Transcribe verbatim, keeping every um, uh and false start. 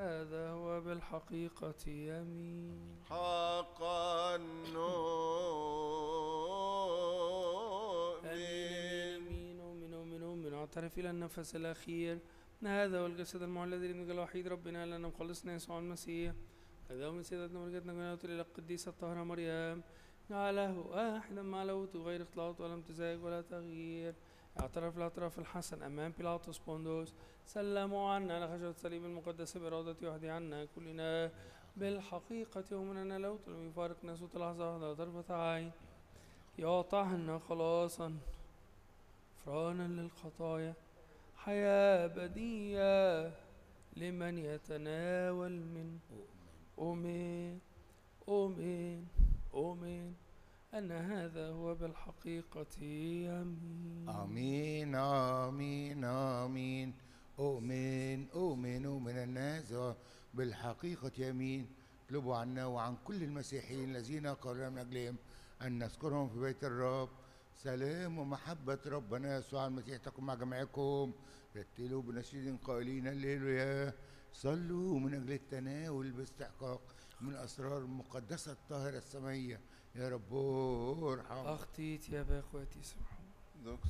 هذا هو بالحقيقة يمين. حقا آمين نؤمن. آمين آمين آمين آمين. اعترف إلى النفس الأخير أن هذا هو الجسد المعلن لابنك الوحيد ربنا لنا مخلصنا يسوع المسيح، هذا هو من سيدتنا ولدتنا كنوت إلى القديسة الطاهرة مريم، جعله واحدا مع لاهوته غير اختلاط ولا امتزاج ولا تغيير. اعترف الاعتراف الحسن أمام بيلاطس بوندوس، سلموا عنا على خشبة الصليب المقدس بإرادة يهدي عنا كلنا بالحقيقة يومنا لاهوت لم يفارق ناسوت لحظة واحدة طرفة عين، يعطينا خلاصا غفرانا للخطايا، حياة أبدية لمن يتناول منه. أؤمن أؤمن أؤمن أن هذا هو بالحقيقة يمين. آمين آمين آمين. أؤمن أؤمن أؤمن الناس بالحقيقة يمين. اطلبوا عنا وعن كل المسيحيين الذين قررنا من أجلهم أن نذكرهم في بيت الرب. سلام ومحبة ربنا يسوع المسيح تكون مع جميعكم. رتلوا بنشيد قائلين هللويا. صلوا من أجل التناول باستحقاق من أسرار المقدسة الطاهرة السمائية. يا رب ارحم. أخطيت يا باخواتي سبحان.